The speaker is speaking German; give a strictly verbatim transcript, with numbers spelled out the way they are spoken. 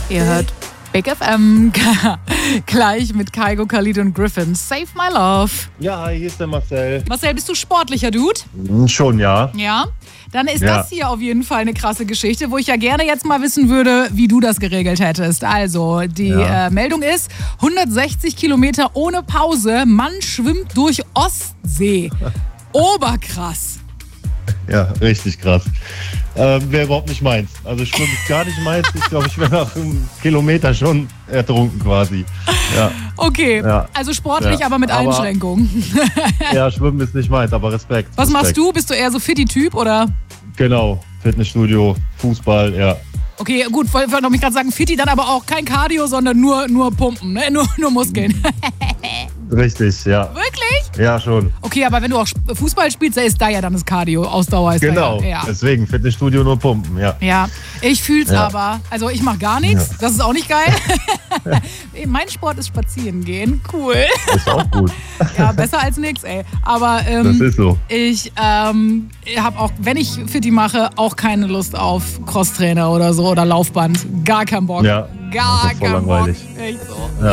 Ihr hört Big F M. Gleich mit Kygo, Khalid und Griffin. Save my love. Ja, hier ist der Marcel. Marcel, bist du sportlicher Dude? Hm, Schon, ja. Ja. Dann ist Ja. das hier auf jeden Fall eine krasse Geschichte, wo ich ja gerne jetzt mal wissen würde, wie du das geregelt hättest. Also, die Ja. äh, Meldung ist, hundertsechzig Kilometer ohne Pause, Mann schwimmt durch Ostsee. Oberkrass. Ja, richtig krass. Ähm, Wäre überhaupt nicht meins. Also Schwimmen ist gar nicht meins. Ich glaube, ich wäre nach einem Kilometer schon ertrunken quasi. Ja, Okay, Ja. also sportlich, Ja. aber mit Aber- Einschränkungen. ja, Schwimmen ist nicht meins, aber Respekt. Was machst Respekt. du? Bist du eher so Fitti-Typ oder? Genau, Fitnessstudio, Fußball, ja. Okay, gut, wollte wollte mich gerade sagen, Fitti, dann aber auch kein Cardio, sondern nur, nur Pumpen, ne? nur, nur Muskeln. Richtig, ja. Wirklich? Ja, schon. Okay, aber wenn du auch Fußball spielst, da ist da ja dann das Cardio, Ausdauer ist Genau. da ja. Ja. Deswegen Fitnessstudio nur pumpen, ja. Ja, ich fühl's Ja. aber. Also ich mache gar nichts, das ist auch nicht geil. Mein Sport ist spazieren gehen, cool. Ist auch gut. Ja, besser als nix, ey. Aber Das ähm, ist so. ich ähm, habe auch, wenn ich Fitti mache, auch keine Lust auf Crosstrainer oder so oder Laufband. Gar keinen Bock. Ja, Gar das ist voll keinen Bock. langweilig. Echt so.